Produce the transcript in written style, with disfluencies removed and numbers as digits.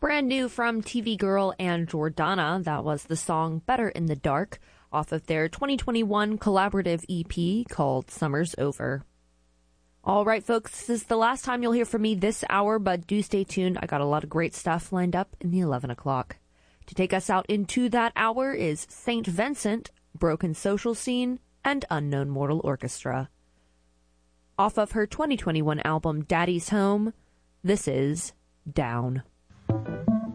Brand new from TV Girl and Jordana, that was the song Better in the Dark off of their 2021 collaborative EP called Summer's Over. All right, folks, this is the last time you'll hear from me this hour, but do stay tuned. I got a lot of great stuff lined up in the 11 o'clock. To take us out into that hour is St. Vincent, Broken Social Scene, and Unknown Mortal Orchestra. Off of her 2021 album Daddy's Home, this is Down.